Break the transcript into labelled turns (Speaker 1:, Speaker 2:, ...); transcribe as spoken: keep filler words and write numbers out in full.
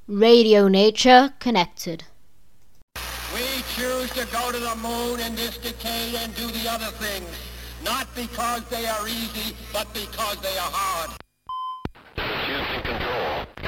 Speaker 1: Radio Nature Connected.
Speaker 2: We choose to go to the moon in this decade and do the other things, not because they are easy, but because they are hard.
Speaker 3: Houston Control.